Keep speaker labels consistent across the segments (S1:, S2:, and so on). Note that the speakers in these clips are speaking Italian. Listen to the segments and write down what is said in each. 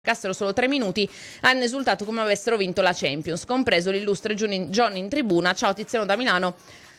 S1: giocassero solo 3 minuti, hanno esultato come avessero vinto la Champions, compreso l'illustre John in tribuna. Ciao Tiziano da Milano.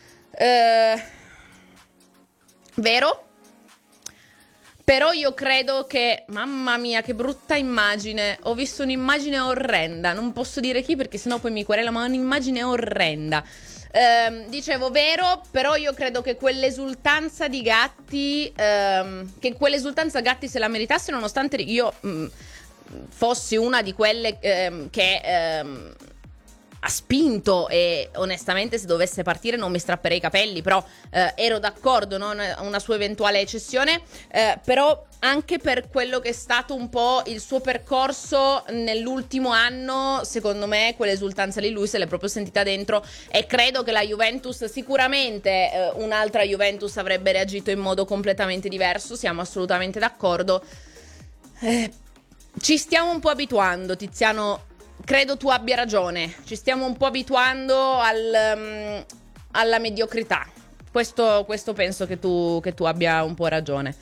S1: Vero? Però io credo che, mamma mia, che brutta immagine. Ho visto un'immagine orrenda. Non posso dire chi perché sennò poi mi querela, ma un'immagine orrenda. Dicevo, vero, però io credo che quell'esultanza di Gatti, Gatti se la meritasse, nonostante io fossi una di quelle che ha spinto, e onestamente se dovesse partire non mi strapperei i capelli, però ero d'accordo, no? Una sua eventuale cessione, però anche per quello che è stato un po' il suo percorso nell'ultimo anno, secondo me quell'esultanza lì lui se l'è proprio sentita dentro, e credo che la Juventus, sicuramente un'altra Juventus avrebbe reagito in modo completamente diverso, siamo assolutamente d'accordo. Ci stiamo un po' abituando, Tiziano, credo tu abbia ragione, ci stiamo un po' abituando alla mediocrità, questo penso che tu abbia un po' ragione.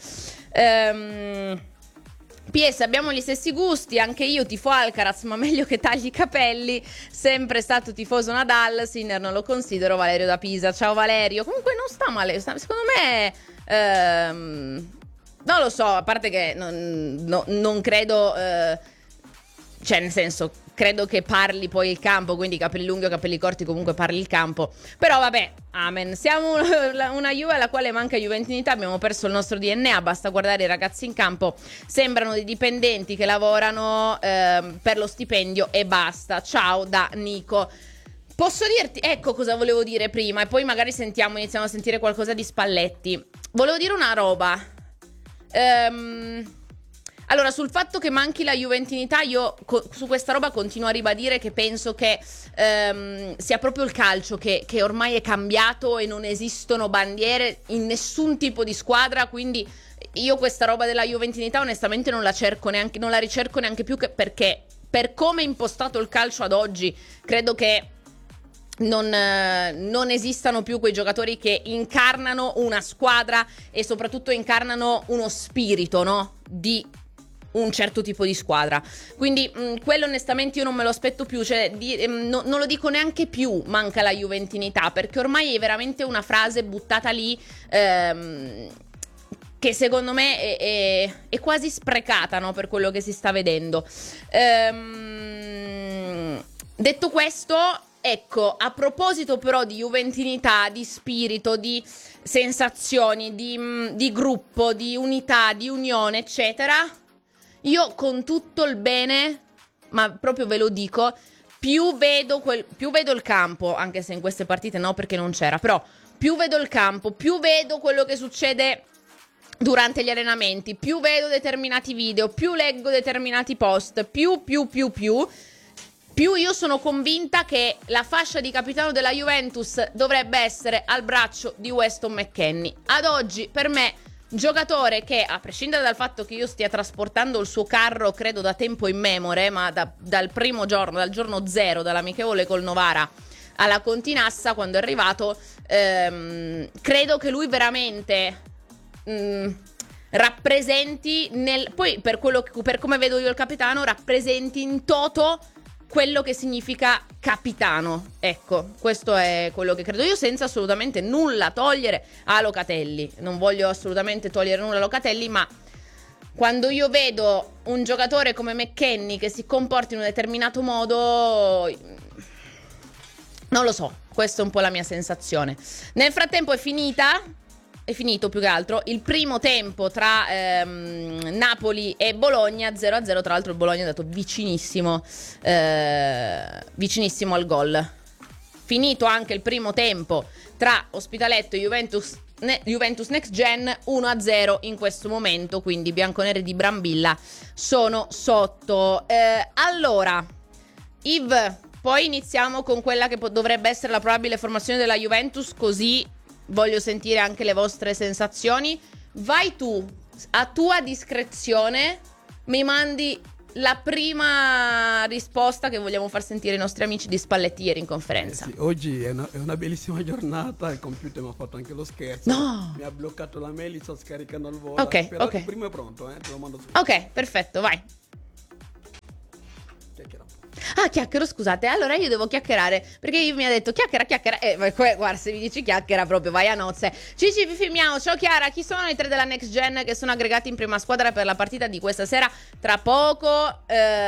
S1: PS, abbiamo gli stessi gusti, anche io tifo Alcaraz, ma meglio che tagli i capelli, sempre stato tifoso Nadal, Sinner non lo considero. Valerio da Pisa, ciao Valerio. Comunque non sta male, secondo me non lo so, a parte che non credo, cioè nel senso, credo che parli poi il campo, quindi capelli lunghi o capelli corti comunque parli il campo. Però vabbè, amen. Siamo una Juve alla quale manca juventinità, abbiamo perso il nostro DNA, basta guardare i ragazzi in campo, sembrano dei dipendenti che lavorano per lo stipendio e basta. Ciao da Nico. Posso dirti, ecco cosa volevo dire prima, e poi magari iniziamo a sentire qualcosa di Spalletti. Volevo dire una roba. Allora, sul fatto che manchi la juventinità, io su questa roba continuo a ribadire che penso che sia proprio il calcio che ormai è cambiato e non esistono bandiere in nessun tipo di squadra, quindi io questa roba della juventinità onestamente non la ricerco neanche più, perché per come è impostato il calcio ad oggi credo che non esistano più quei giocatori che incarnano una squadra e soprattutto incarnano uno spirito, no? Di un certo tipo di squadra. Quindi quello onestamente io non me lo aspetto più, cioè non lo dico neanche più, manca la juventinità, perché ormai è veramente una frase buttata lì che secondo me è quasi sprecata, no? Per quello che si sta vedendo. Detto questo, ecco, a proposito però di juventinità, di spirito, di sensazioni, di gruppo, di unità, di unione, eccetera, io con tutto il bene, ma proprio ve lo dico, più vedo il campo, anche se in queste partite no, perché non c'era, però più vedo il campo, più vedo quello che succede durante gli allenamenti, più vedo determinati video, più leggo determinati post, più io sono convinta che la fascia di capitano della Juventus dovrebbe essere al braccio di Weston McKennie. Ad oggi, per me, giocatore che, a prescindere dal fatto che io stia trasportando il suo carro, credo da tempo immemore, ma dal primo giorno, dal giorno zero, dall'amichevole col Novara alla Continassa, quando è arrivato, credo che lui veramente rappresenti, poi per come vedo io il capitano, rappresenti in toto quello che significa capitano. Ecco, questo è quello che credo io, senza assolutamente nulla togliere a Locatelli. Non voglio assolutamente togliere nulla a Locatelli, ma quando io vedo un giocatore come McKennie che si comporta in un determinato modo, non lo so, questa è un po' la mia sensazione. Nel frattempo è finito più che altro il primo tempo tra Napoli e Bologna, 0-0. Tra l'altro il Bologna è andato vicinissimo al gol. Finito anche il primo tempo tra Ospitaletto e Juventus Next Gen, 1-0 in questo momento, quindi i bianconeri di Brambilla sono sotto. Allora, Yves, poi iniziamo con quella che dovrebbe essere la probabile formazione della Juventus, così voglio sentire anche le vostre sensazioni. Vai tu, a tua discrezione, mi mandi la prima risposta che vogliamo far sentire ai nostri amici di Spalletti ieri in conferenza.
S2: Sì, oggi è una bellissima giornata, il computer mi ha fatto anche lo scherzo.
S1: No!
S2: Mi ha bloccato la mail, sto scaricando al volo.
S1: Ok.
S2: Il primo è pronto, te lo mando subito.
S1: Ok, perfetto, vai.
S2: chiacchiera.
S1: Ah, chiacchiero, scusate, allora io devo chiacchierare, perché io mi ha detto chiacchiera, guarda, se mi dici chiacchiera proprio vai a nozze. Cici, Fifi, Miao, ciao Chiara, chi sono i 3 della Next Gen che sono aggregati in prima squadra per la partita di questa sera? Tra poco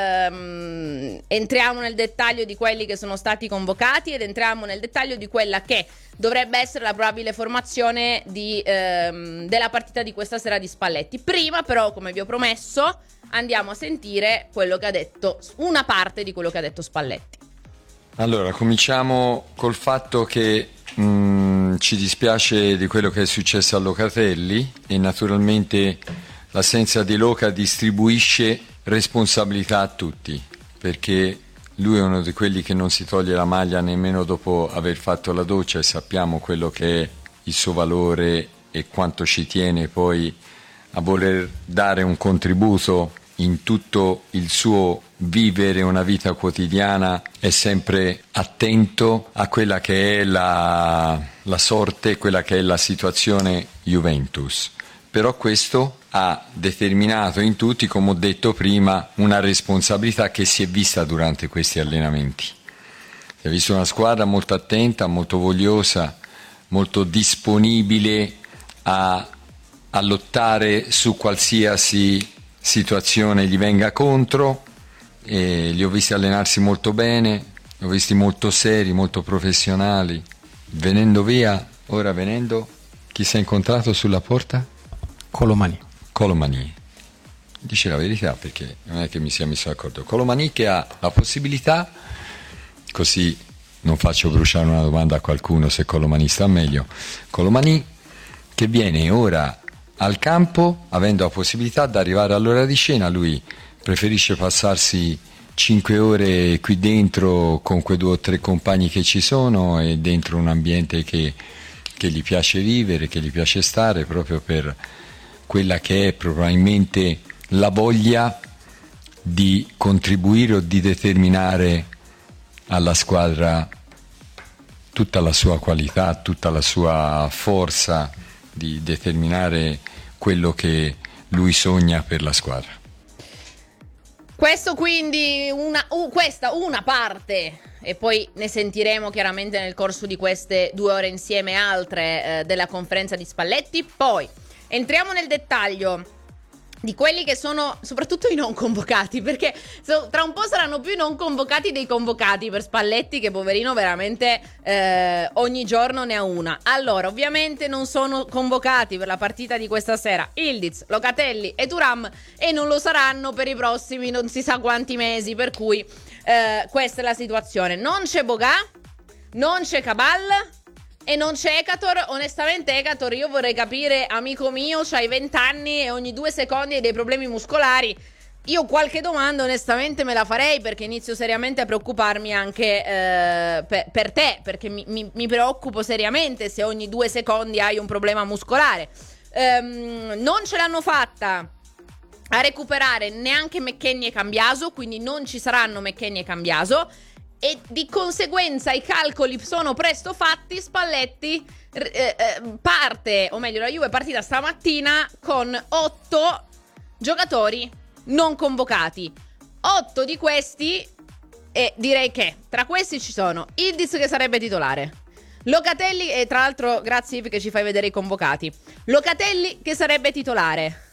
S1: entriamo nel dettaglio di quelli che sono stati convocati ed entriamo nel dettaglio di quella che dovrebbe essere la probabile formazione della partita di questa sera di Spalletti. Prima però, come vi ho promesso, andiamo a sentire quello che ha detto, una parte di quello che ha detto Spalletti.
S3: Allora, cominciamo col fatto che ci dispiace di quello che è successo a Locatelli e naturalmente l'assenza di Loca distribuisce responsabilità a tutti, perché lui è uno di quelli che non si toglie la maglia nemmeno dopo aver fatto la doccia e sappiamo quello che è il suo valore e quanto ci tiene poi a voler dare un contributo in tutto il suo vivere una vita quotidiana, è sempre attento a quella che è la sorte, quella che è la situazione Juventus. Però questo ha determinato in tutti, come ho detto prima, una responsabilità che si è vista durante questi allenamenti. Si è vista una squadra molto attenta, molto vogliosa, molto disponibile a lottare su qualsiasi situazione gli venga contro, e li ho visti allenarsi molto bene, li ho visti molto seri, molto professionali. Venendo via, ora venendo, chi si è incontrato sulla porta? Colomani. Dice la verità, perché non è che mi sia messo d'accordo. Colomani che ha la possibilità, così non faccio bruciare una domanda a qualcuno se Colomani sta meglio, Colomani che viene ora al campo avendo la possibilità di arrivare all'ora di cena. Lui preferisce passarsi 5 ore qui dentro con quei 2 o 3 compagni che ci sono e dentro un ambiente che gli piace vivere, che gli piace stare, proprio per quella che è probabilmente la voglia di contribuire o di determinare alla squadra tutta la sua qualità, tutta la sua forza di determinare quello che lui sogna per la squadra.
S1: Questo quindi questa una parte, e poi ne sentiremo chiaramente nel corso di queste 2 ore insieme altre della conferenza di Spalletti. Poi entriamo nel dettaglio di quelli che sono soprattutto i non convocati, perché tra un po' saranno più i non convocati dei convocati per Spalletti, che poverino veramente ogni giorno ne ha una. Allora, ovviamente non sono convocati per la partita di questa sera Yildiz, Locatelli e Thuram, e non lo saranno per i prossimi non si sa quanti mesi, per cui questa è la situazione. Non c'è Boga, non c'è Cabal e non c'è Ekator. Onestamente Ekator, io vorrei capire, amico mio, c'hai 20 anni e ogni 2 secondi hai dei problemi muscolari. Io qualche domanda onestamente me la farei, perché inizio seriamente a preoccuparmi anche per te, perché mi preoccupo seriamente se ogni 2 secondi hai un problema muscolare. Non ce l'hanno fatta a recuperare neanche McKennie e Cambiaso, quindi non ci saranno McKennie e Cambiaso, e di conseguenza i calcoli sono presto fatti. Spalletti parte, o meglio la Juve è partita stamattina con 8 giocatori non convocati. 8 di questi, e direi che tra questi ci sono Yildiz, che sarebbe titolare, Locatelli, e tra l'altro grazie perché ci fai vedere i convocati, Locatelli che sarebbe titolare,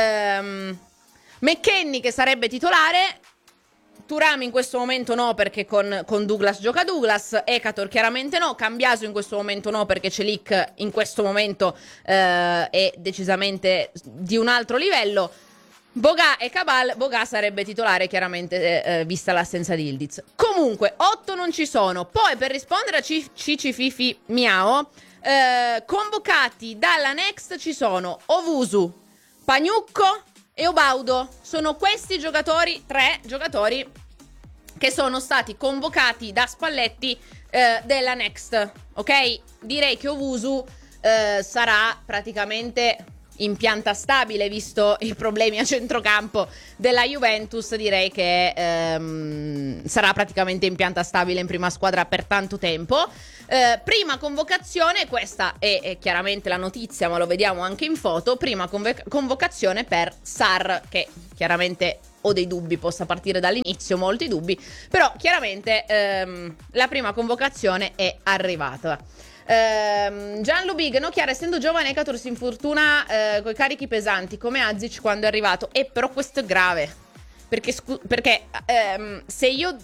S1: McKennie che sarebbe titolare, Thuram in questo momento no, perché con Douglas gioca Douglas, Ekator chiaramente no, Cambiaso in questo momento no, perché Celik in questo momento è decisamente di un altro livello. Boga e Cabal, Boga sarebbe titolare chiaramente vista l'assenza di Yildiz. Comunque 8 non ci sono. Poi per rispondere a Cici Fifi Miao, convocati dalla Next ci sono Owusu, Pagnucco e Obaudo. Sono questi giocatori, 3 giocatori che sono stati convocati da Spalletti della Next, ok? Direi che Owusu sarà praticamente in pianta stabile, visto i problemi a centrocampo della Juventus. Direi che sarà praticamente in pianta stabile in prima squadra per tanto tempo. Prima convocazione, questa è chiaramente la notizia, ma lo vediamo anche in foto. Prima convocazione per Sarr, che chiaramente ho dei dubbi possa partire dall'inizio, molti dubbi, però chiaramente la prima convocazione è arrivata. Gianlu Big, no Chiara, essendo giovane Ekator si infortuna coi carichi pesanti come Azic quando è arrivato, e però questo è grave perché se io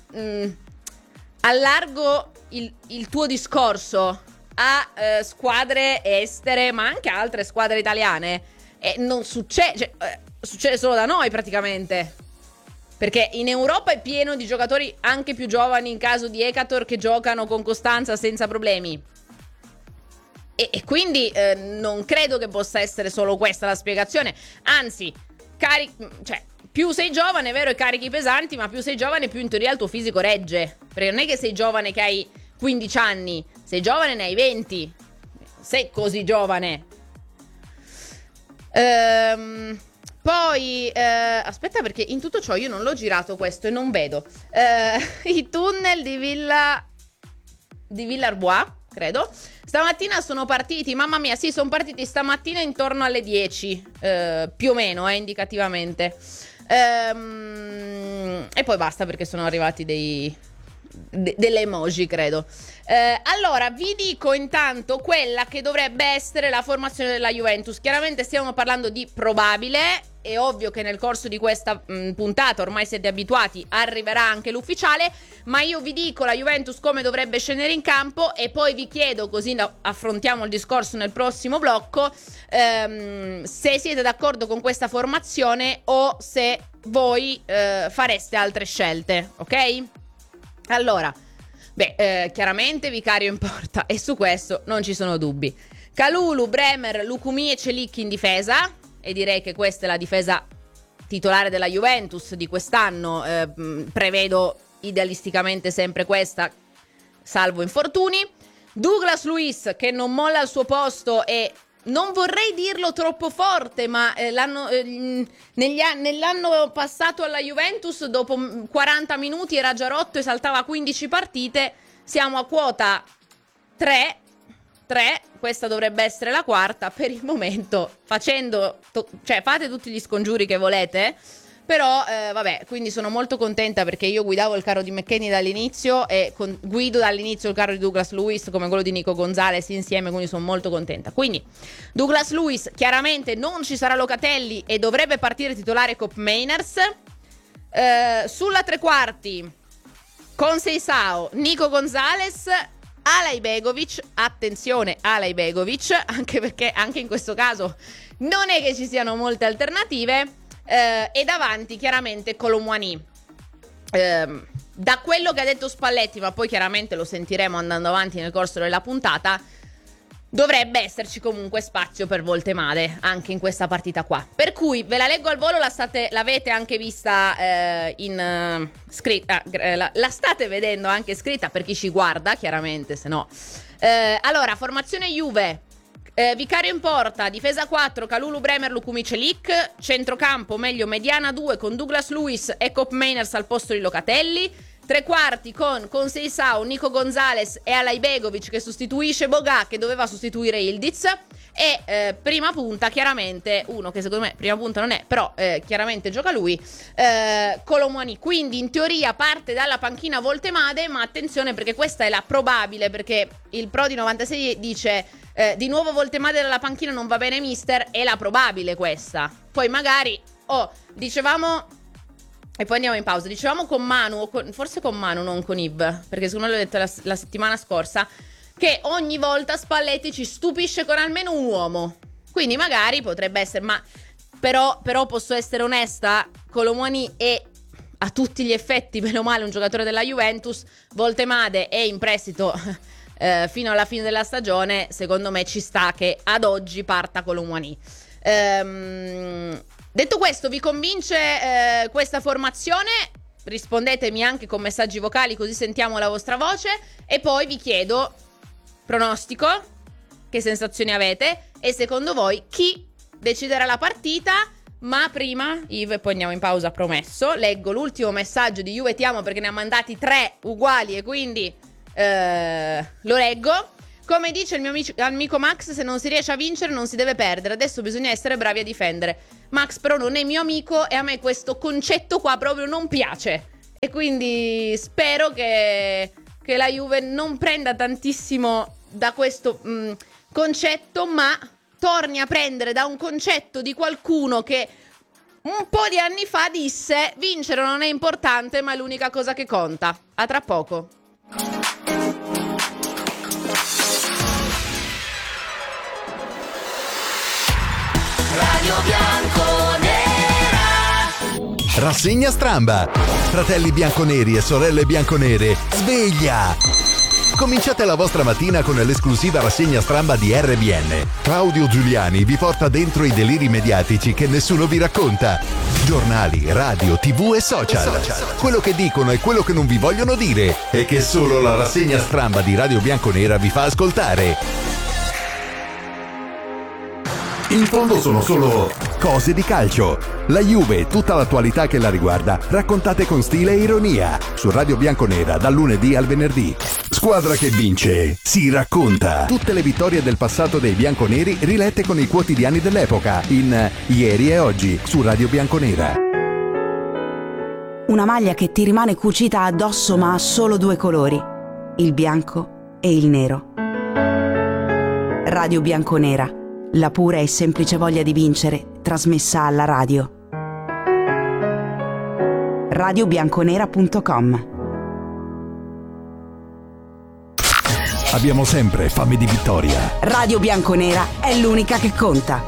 S1: allargo il tuo discorso a squadre estere ma anche a altre squadre italiane, non succede, succede solo da noi praticamente, perché in Europa è pieno di giocatori anche più giovani in caso di Ekator che giocano con costanza senza problemi. E quindi non credo che possa essere solo questa la spiegazione. Anzi, più sei giovane, è vero, e carichi pesanti, ma più sei giovane, più in teoria il tuo fisico regge. Perché non è che sei giovane che hai 15 anni, sei giovane ne hai 20. Sei così giovane. Poi, aspetta, perché in tutto ciò io non l'ho girato questo e non vedo. I tunnel di Villarbois, credo. Stamattina sono partiti, mamma mia, sì, sono partiti stamattina intorno alle 10, più o meno, indicativamente. E poi basta perché sono arrivati delle emoji, credo. Allora, vi dico intanto quella che dovrebbe essere la formazione della Juventus. Chiaramente stiamo parlando di probabile. È ovvio che nel corso di questa puntata, ormai siete abituati, arriverà anche l'ufficiale, ma io vi dico la Juventus come dovrebbe scendere in campo e poi vi chiedo, così affrontiamo il discorso nel prossimo blocco, se siete d'accordo con questa formazione o se voi fareste altre scelte, ok? Allora, chiaramente Vicario in porta e su questo non ci sono dubbi. Kalulu, Bremer, Lukumi e Celik in difesa. E direi che questa è la difesa titolare della Juventus di quest'anno. Prevedo idealisticamente sempre questa, salvo infortuni. Douglas Luiz che non molla il suo posto e non vorrei dirlo troppo forte, ma nell'anno passato alla Juventus dopo 40 minuti era già rotto e saltava 15 partite. Siamo a quota 3, questa dovrebbe essere la quarta per il momento, fate tutti gli scongiuri che volete, però vabbè, quindi sono molto contenta perché io guidavo il carro di McKennie dall'inizio e guido dall'inizio il carro di Douglas Luiz come quello di Nico Gonzalez insieme, quindi sono molto contenta. Quindi Douglas Luiz, chiaramente non ci sarà Locatelli e dovrebbe partire titolare Cop Mainers. Sulla tre quarti con Seisao, Nico Gonzalez, Alay Begovic, attenzione Alay Begovic, anche perché anche in questo caso non è che ci siano molte alternative, e davanti chiaramente Kolo Muani. Da quello che ha detto Spalletti, ma poi chiaramente lo sentiremo andando avanti nel corso della puntata, dovrebbe esserci comunque spazio per Voltemade anche in questa partita qua. Per cui ve la leggo al volo, l'avete anche vista scritta, la state vedendo anche scritta per chi ci guarda, chiaramente, se no. Allora, formazione Juve. Vicario in porta, difesa 4, Kalulu, Bremer, Lukumi, Celik, centrocampo, meglio mediana 2 con Douglas Luiz e Cop Mainers al posto di Locatelli, tre quarti con Seisao, Nico Gonzalez e Alay Begovic che sostituisce Boga che doveva sostituire Ildiz, e prima punta chiaramente uno che secondo me prima punta non è, però chiaramente gioca lui, Kolo Muani. Quindi in teoria parte dalla panchina Voltemade, ma attenzione perché questa è la probabile, perché il Pro di 96 dice di nuovo Voltemade dalla panchina non va bene mister, è la probabile questa. Poi magari dicevamo, e poi andiamo in pausa, dicevamo con Manu, forse con Manu, non con Yves, perché secondo me l'ho detto la settimana scorsa, che ogni volta Spalletti ci stupisce con almeno un uomo. Quindi magari potrebbe essere, ma però posso essere onesta, Kolo Muani è a tutti gli effetti, meno male, un giocatore della Juventus. Voltemade è in prestito fino alla fine della stagione, secondo me ci sta che ad oggi parta Kolo Muani. Detto questo, vi convince questa formazione? Rispondetemi anche con messaggi vocali così sentiamo la vostra voce e poi vi chiedo pronostico, che sensazioni avete e secondo voi chi deciderà la partita. Ma prima, Yves, poi andiamo in pausa, promesso, leggo l'ultimo messaggio di Juve Ti Amo perché ne ha mandati 3 uguali e quindi lo leggo. Come dice il mio amico Max, se non si riesce a vincere non si deve perdere, adesso bisogna essere bravi a difendere. Max però non è mio amico e a me questo concetto qua proprio non piace. E quindi spero che la Juve non prenda tantissimo da questo concetto, ma torni a prendere da un concetto di qualcuno che un po' di anni fa disse: vincere non è importante, ma è l'unica cosa che conta. A tra poco.
S4: Radio Bianconera.
S5: Rassegna Stramba. Fratelli bianconeri e sorelle bianconere, sveglia! Cominciate la vostra mattina con l'esclusiva rassegna Stramba di RBN. Claudio Giuliani vi porta dentro i deliri mediatici che nessuno vi racconta. Giornali, radio, TV e social. Quello che dicono e quello che non vi vogliono dire e che solo la rassegna Stramba di Radio Bianconera vi fa ascoltare. In fondo sono solo cose di calcio. La Juve e tutta l'attualità che la riguarda, raccontate con stile e ironia. Su Radio Bianconera, dal lunedì al venerdì. Squadra che vince, si racconta. Tutte le vittorie del passato dei bianconeri rilette con i quotidiani dell'epoca. In Ieri e Oggi, su Radio Bianconera.
S6: Una maglia che ti rimane cucita addosso ma ha solo due colori, il bianco e il nero. Radio Bianconera. La pura e semplice voglia di vincere, trasmessa alla radio. radiobianconera.com.
S5: Abbiamo sempre fame di vittoria.
S6: Radio Bianconera è l'unica che conta.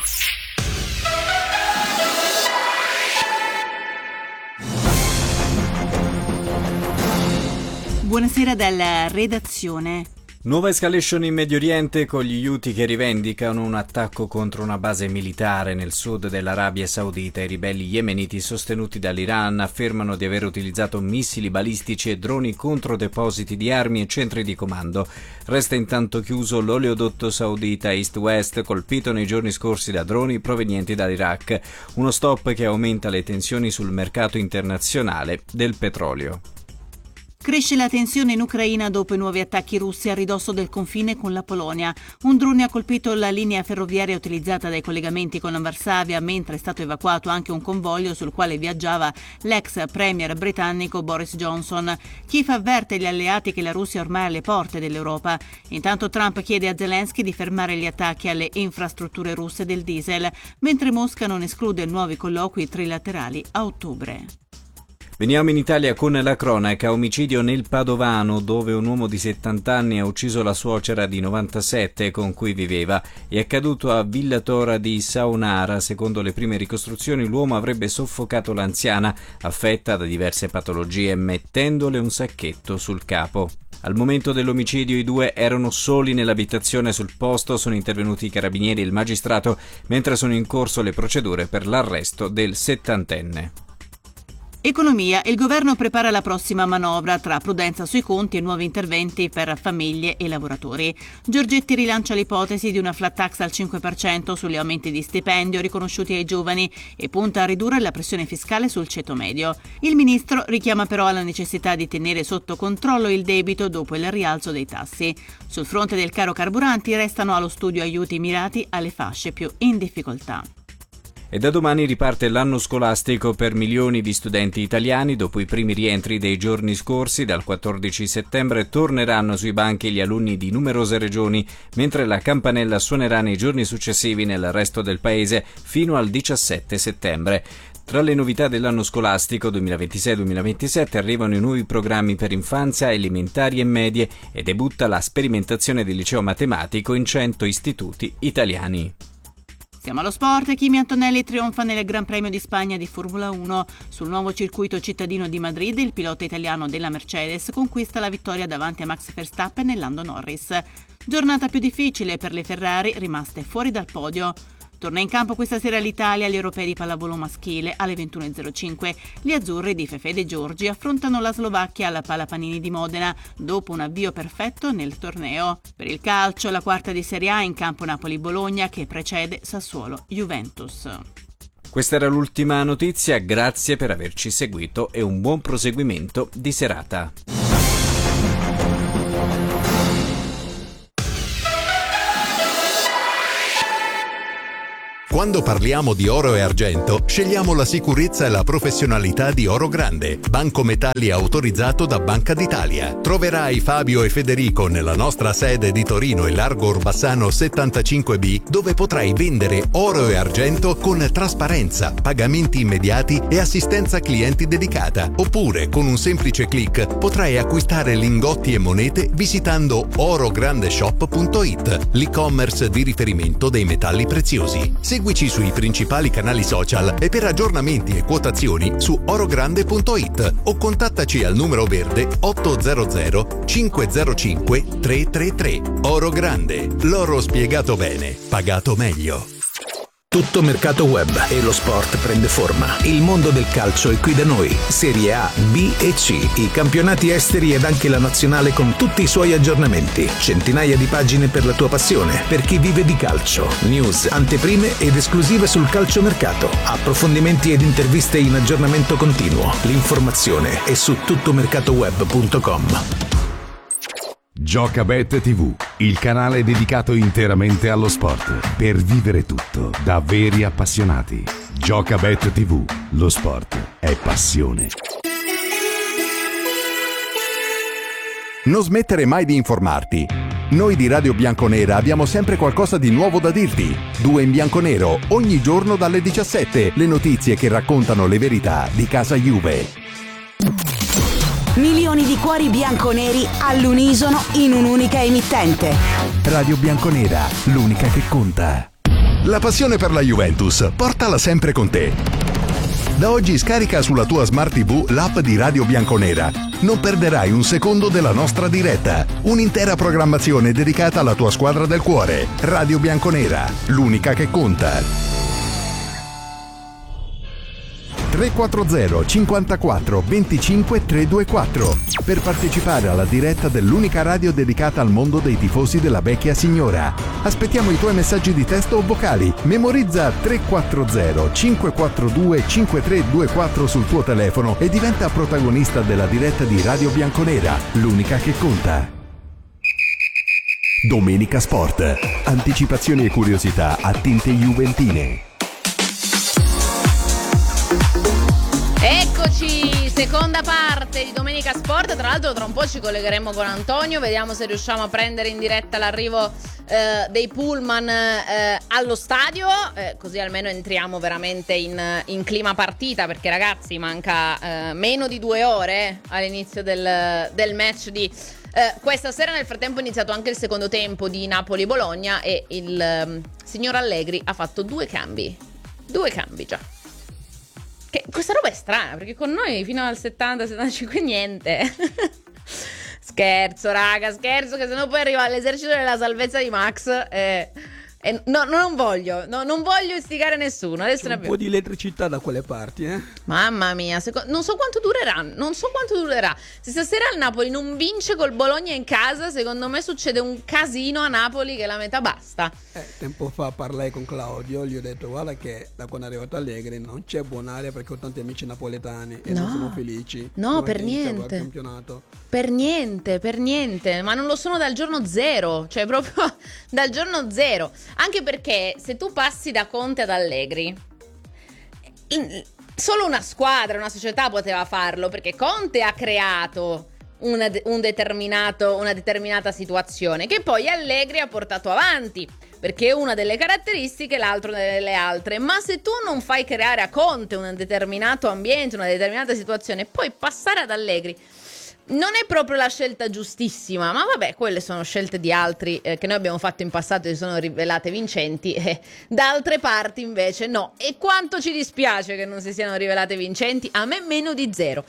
S7: Buonasera dalla redazione.
S8: Nuova escalation in Medio Oriente con gli Houthi che rivendicano un attacco contro una base militare nel sud dell'Arabia Saudita. I ribelli yemeniti sostenuti dall'Iran affermano di aver utilizzato missili balistici e droni contro depositi di armi e centri di comando. Resta intanto chiuso l'oleodotto saudita East-West, colpito nei giorni scorsi da droni provenienti dall'Iraq. Uno stop che aumenta le tensioni sul mercato internazionale del petrolio.
S7: Cresce la tensione in Ucraina dopo i nuovi attacchi russi a ridosso del confine con la Polonia. Un drone ha colpito la linea ferroviaria utilizzata dai collegamenti con Varsavia, mentre è stato evacuato anche un convoglio sul quale viaggiava l'ex premier britannico Boris Johnson. Kiev avverte gli alleati che la Russia è ormai alle porte dell'Europa. Intanto Trump chiede a Zelensky di fermare gli attacchi alle infrastrutture russe del diesel, mentre Mosca non esclude nuovi colloqui trilaterali a ottobre.
S8: Veniamo in Italia con la cronaca. Omicidio nel Padovano, dove un uomo di 70 anni ha ucciso la suocera di 97 con cui viveva. È accaduto a Villa Tora di Saonara. Secondo le prime ricostruzioni, l'uomo avrebbe soffocato l'anziana, affetta da diverse patologie, mettendole un sacchetto sul capo. Al momento dell'omicidio i due erano soli nell'abitazione. Sul posto sono intervenuti i carabinieri e il magistrato, mentre sono in corso le procedure per l'arresto del settantenne.
S7: Economia. Il governo prepara la prossima manovra tra prudenza sui conti e nuovi interventi per famiglie e lavoratori. Giorgetti rilancia l'ipotesi di una flat tax al 5% sugli aumenti di stipendio riconosciuti ai giovani e punta a ridurre la pressione fiscale sul ceto medio. Il ministro richiama però alla necessità di tenere sotto controllo il debito dopo il rialzo dei tassi. Sul fronte del caro carburanti restano allo studio aiuti mirati alle fasce più in difficoltà.
S8: E da domani riparte l'anno scolastico per milioni di studenti italiani. Dopo i primi rientri dei giorni scorsi, dal 14 settembre torneranno sui banchi gli alunni di numerose regioni, mentre la campanella suonerà nei giorni successivi nel resto del paese fino al 17 settembre. Tra le novità dell'anno scolastico 2026-2027 arrivano i nuovi programmi per infanzia, elementari e medie e debutta la sperimentazione del liceo matematico in 100 istituti italiani.
S7: Siamo allo sport. Kimi Antonelli trionfa nel Gran Premio di Spagna di Formula 1. Sul nuovo circuito cittadino di Madrid, il pilota italiano della Mercedes conquista la vittoria davanti a Max Verstappen e Lando Norris. Giornata più difficile per le Ferrari, rimaste fuori dal podio. Torna in campo questa sera l'Italia agli europei di pallavolo maschile alle 21.05. Gli azzurri di Fefè De Giorgi affrontano la Slovacchia alla Palapanini di Modena dopo un avvio perfetto nel torneo. Per il calcio, la quarta di Serie A in campo Napoli-Bologna che precede Sassuolo-Juventus.
S8: Questa era l'ultima notizia, grazie per averci seguito e un buon proseguimento di serata.
S5: Quando parliamo di oro e argento, scegliamo la sicurezza e la professionalità di Oro Grande, banco metalli autorizzato da Banca d'Italia. Troverai Fabio e Federico nella nostra sede di Torino in Largo Orbassano 75B, dove potrai vendere oro e argento con trasparenza, pagamenti immediati e assistenza clienti dedicata. Oppure, con un semplice click, potrai acquistare lingotti e monete visitando orograndeshop.it, l'e-commerce di riferimento dei metalli preziosi. Seguici sui principali canali social e per aggiornamenti e quotazioni su orogrande.it o contattaci al numero verde 800 505 333. Oro Grande, l'oro spiegato bene, pagato meglio.
S9: Tutto mercato web e lo sport prende forma. Il mondo del calcio è qui da noi. Serie A, B e C, i campionati esteri ed anche la nazionale con tutti i suoi aggiornamenti. Centinaia di pagine per la tua passione, per chi vive di calcio. News, anteprime ed esclusive sul calciomercato. Approfondimenti ed interviste in aggiornamento continuo. L'informazione è su tuttomercatoweb.com.
S10: Giocabet TV, il canale dedicato interamente allo sport, per vivere tutto da veri appassionati. Giocabet TV, lo sport è passione.
S5: Non smettere mai di informarti. Noi di Radio Bianconera abbiamo sempre qualcosa di nuovo da dirti. 2 in bianconero, ogni giorno dalle 17, le notizie che raccontano le verità di casa Juve.
S6: Milioni di cuori bianconeri all'unisono in un'unica emittente.
S5: Radio Bianconera, l'unica che conta. La passione per la Juventus, portala sempre con te. Da oggi scarica sulla tua Smart TV l'app di Radio Bianconera. Non perderai un secondo della nostra diretta. Un'intera programmazione dedicata alla tua squadra del cuore. Radio Bianconera, l'unica che conta. 340 54 25 324 per partecipare alla diretta dell'unica radio dedicata al mondo dei tifosi della vecchia signora. Aspettiamo i tuoi messaggi di testo o vocali. Memorizza 340 542 5324 sul tuo telefono e diventa protagonista della diretta di Radio Bianconera, l'unica che conta. Domenica Sport. Anticipazioni e curiosità a tinte juventine.
S1: Eccoci, seconda parte di Domenica Sport. Tra l'altro tra un po' ci collegheremo con Antonio, vediamo se riusciamo a prendere in diretta l'arrivo dei pullman allo stadio, così almeno entriamo veramente in clima partita, perché ragazzi manca meno di 2 ore all'inizio del match di questa sera. Nel frattempo è iniziato anche il secondo tempo di Napoli-Bologna e il signor Allegri ha fatto 2 cambi già. Che questa roba è strana, perché con noi fino al 70-75 niente. Scherzo, raga, scherzo, che sennò poi arriva all'esercito della salvezza di Max. No, non voglio istigare nessuno. Adesso
S2: un po' di elettricità da quelle parti,
S1: Mamma mia, non so quanto durerà. Se stasera il Napoli non vince col Bologna in casa, secondo me succede un casino a Napoli che la metà basta.
S2: Tempo fa parlai con Claudio, gli ho detto guarda che da quando è arrivato Allegri non c'è buon'aria perché ho tanti amici napoletani e non sono felici.
S1: No, per niente. Per niente, ma non lo sono dal giorno zero, cioè proprio dal giorno zero. Anche perché se tu passi da Conte ad Allegri, solo una squadra, una società poteva farlo, perché Conte ha creato una determinata situazione che poi Allegri ha portato avanti, perché è una delle caratteristiche, l'altro delle altre. Ma se tu non fai creare a Conte un determinato ambiente, una determinata situazione, poi passare ad Allegri non è proprio la scelta giustissima. Ma vabbè, quelle sono scelte di altri che noi abbiamo fatto in passato e si sono rivelate vincenti, da altre parti invece no. E quanto ci dispiace che non si siano rivelate vincenti, a me meno di 0.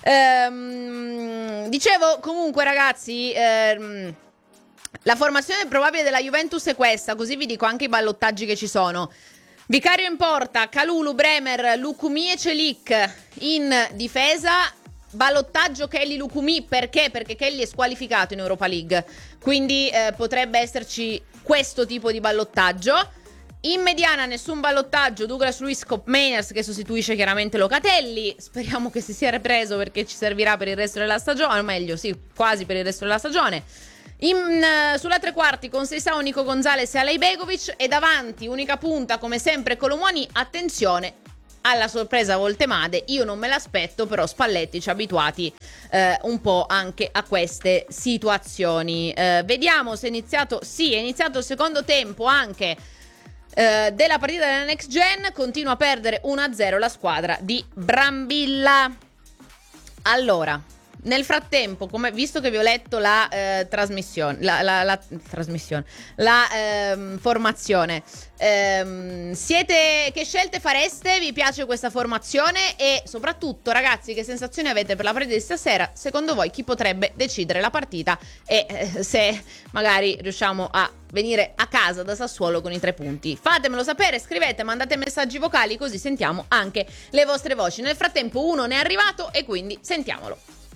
S1: Dicevo, comunque ragazzi, la formazione probabile della Juventus è questa, così vi dico anche i ballottaggi che ci sono. Vicario in porta, Kalulu, Bremer, Lukumi e Celik. In difesa ballottaggio Kelly Lukumi, perché? Perché Kelly è squalificato in Europa League, quindi potrebbe esserci questo tipo di ballottaggio. In mediana nessun ballottaggio, Douglas Luiz Koopmeiners che sostituisce chiaramente Locatelli. Speriamo che si sia ripreso perché ci servirà per il resto della stagione, o meglio sì, quasi per il resto della stagione. Sulla tre quarti con Seisao, Nico Gonzalez e Alej Begovic, e davanti unica punta come sempre Colomoni. Attenzione alla sorpresa Voltemade, io non me l'aspetto, però Spalletti ci ha abituati un po' anche a queste situazioni. Vediamo se è iniziato il secondo tempo anche della partita della Next Gen. Continua a perdere 1-0 la squadra di Brambilla. Allora, nel frattempo, visto che vi ho letto la formazione, che scelte fareste? Vi piace questa formazione? E soprattutto, ragazzi, che sensazioni avete per la partita di stasera? Secondo voi chi potrebbe decidere la partita e se magari riusciamo a venire a casa da Sassuolo con i 3 punti? Fatemelo sapere, scrivete, mandate messaggi vocali, così sentiamo anche le vostre voci. Nel frattempo uno ne è arrivato e quindi sentiamolo.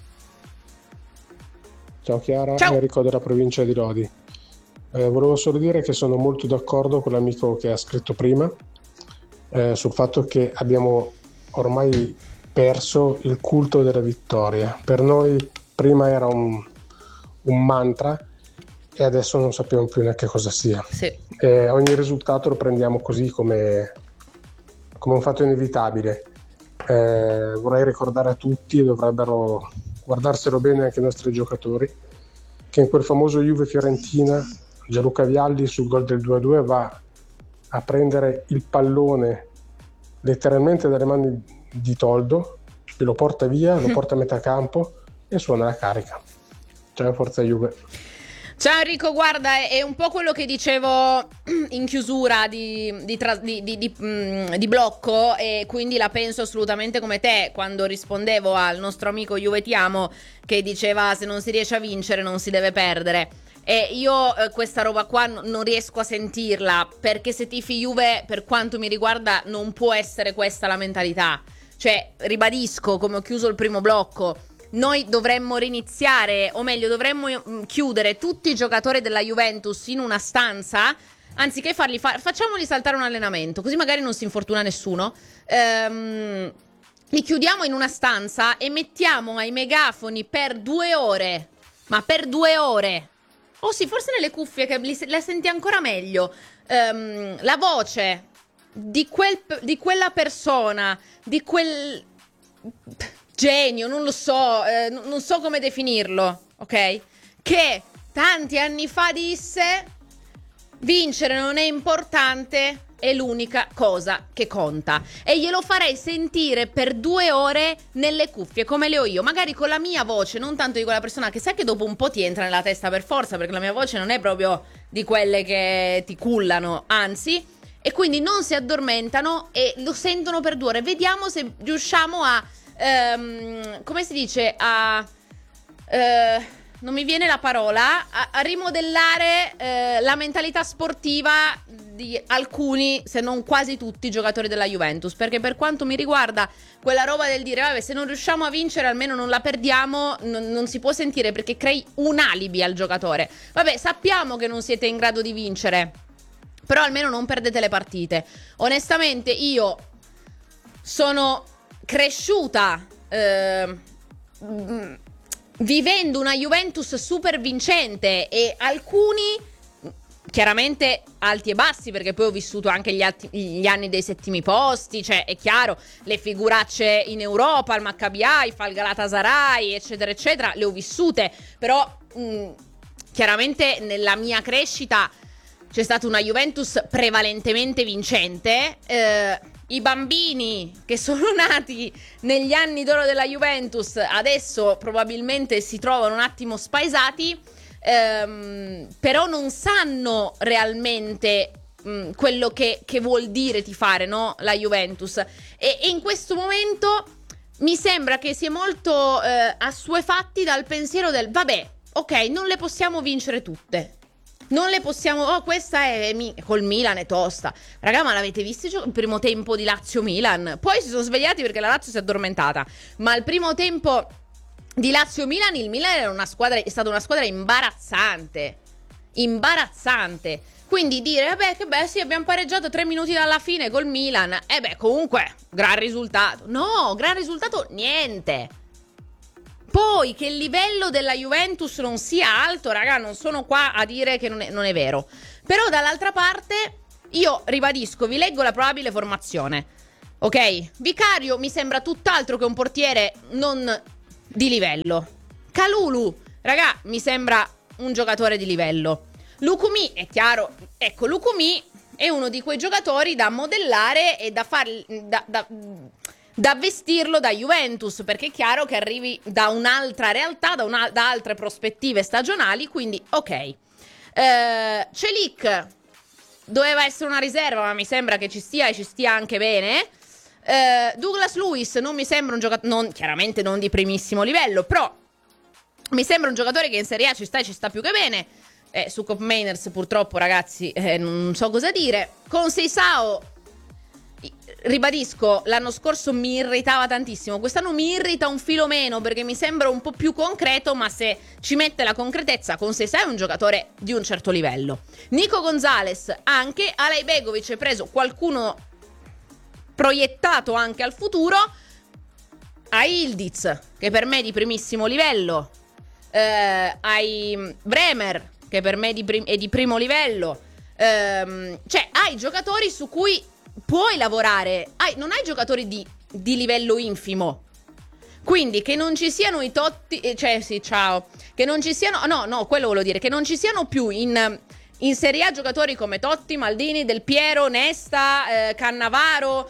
S11: Ciao Chiara,
S1: Ciao.
S11: Enrico della provincia di Lodi. Volevo solo dire che sono molto d'accordo con l'amico che ha scritto prima sul fatto che abbiamo ormai perso il culto della vittoria. Per noi prima era un mantra e adesso non sappiamo più neanche cosa sia.
S1: Sì.
S11: Ogni risultato lo prendiamo così come un fatto inevitabile. Vorrei ricordare a tutti, e dovrebbero guardarselo bene anche i nostri giocatori, che in quel famoso Juve-Fiorentina Gianluca Vialli sul gol del 2-2 va a prendere il pallone letteralmente dalle mani di Toldo e lo porta via, lo porta a metà campo e suona la carica. Ciao, forza Juve.
S1: Ciao Enrico, guarda, è un po' quello che dicevo in chiusura di blocco, e quindi la penso assolutamente come te quando rispondevo al nostro amico Juve Ti Amo, che diceva se non si riesce a vincere non si deve perdere. E io questa roba qua non riesco a sentirla, perché se tifi Juve, per quanto mi riguarda, non può essere questa la mentalità. Cioè, ribadisco, come ho chiuso il primo blocco, noi dovremmo riniziare, o meglio dovremmo chiudere tutti i giocatori della Juventus in una stanza, anziché facciamoli saltare un allenamento, così magari non si infortuna nessuno. Li chiudiamo in una stanza e mettiamo ai megafoni per 2 ore, ma per 2 ore, oh sì, forse nelle cuffie che la senti ancora meglio, la voce di quella persona, di quel genio, non lo so, non so come definirlo, ok? Che tanti anni fa disse: vincere non è importante, è l'unica cosa che conta. E glielo farei sentire per 2 ore nelle cuffie, come le ho io, magari con la mia voce, non tanto di quella persona che sai che dopo un po' ti entra nella testa per forza, perché la mia voce non è proprio di quelle che ti cullano, anzi, e quindi non si addormentano e lo sentono per 2 ore. Vediamo se riusciamo a come si dice, non mi viene la parola, a rimodellare la mentalità sportiva di alcuni, se non quasi tutti, i giocatori della Juventus, perché per quanto mi riguarda quella roba del dire vabbè, se non riusciamo a vincere almeno non la perdiamo, non si può sentire, perché crei un alibi al giocatore. Vabbè, sappiamo che non siete in grado di vincere, però almeno non perdete le partite. Onestamente io sono cresciuta vivendo una Juventus super vincente, e alcuni chiaramente alti e bassi, perché poi ho vissuto anche gli anni dei settimi posti, cioè è chiaro, le figuracce in Europa, il Maccabi Haifa, il Galatasaray, eccetera eccetera, le ho vissute, però chiaramente nella mia crescita c'è stata una Juventus prevalentemente vincente. I bambini che sono nati negli anni d'oro della Juventus adesso probabilmente si trovano un attimo spaesati, però non sanno realmente quello che vuol dire tifare, no? La Juventus. E in questo momento mi sembra che si è molto assuefatti dal pensiero del vabbè, ok, non le possiamo vincere tutte. Non le possiamo... Oh, questa è... Col Milan è tosta. Raga, ma l'avete visto il primo tempo di Lazio-Milan? Poi si sono svegliati perché la Lazio si è addormentata. Ma il primo tempo di Lazio-Milan, il Milan è stata una squadra imbarazzante. Imbarazzante. Quindi dire, vabbè, che beh, sì, abbiamo pareggiato 3 minuti dalla fine col Milan. Beh, comunque, gran risultato. No, gran risultato, niente. Poi che il livello della Juventus non sia alto, raga, non sono qua a dire che non è vero. Però dall'altra parte io ribadisco, vi leggo la probabile formazione. Ok? Vicario mi sembra tutt'altro che un portiere non di livello. Kalulu, raga, mi sembra un giocatore di livello. Lukumi, è chiaro, ecco, Lukumi è uno di quei giocatori da modellare e da vestirlo da Juventus, perché è chiaro che arrivi da un'altra realtà, da altre prospettive stagionali, quindi ok. Celik doveva essere una riserva, ma mi sembra che ci stia e ci stia anche bene. Douglas Luiz non mi sembra un giocatore, chiaramente non di primissimo livello, però mi sembra un giocatore che in Serie A ci sta e ci sta più che bene. Su Cop Mainers purtroppo, ragazzi, non so cosa dire. Con Seisao, ribadisco, l'anno scorso mi irritava tantissimo, quest'anno mi irrita un filo meno perché mi sembra un po' più concreto, ma se ci mette la concretezza, con Seisao è un giocatore di un certo livello. Nico Gonzalez anche, Alay Begovic è preso qualcuno proiettato anche al futuro, a Ildiz, che per me è di primissimo livello, hai Bremer, che per me è di primo livello, cioè hai giocatori su cui puoi lavorare, non hai giocatori di livello infimo, quindi che non ci siano i Totti, che non ci siano, no, quello volevo dire, che non ci siano più in Serie A giocatori come Totti, Maldini, Del Piero, Nesta, Cannavaro,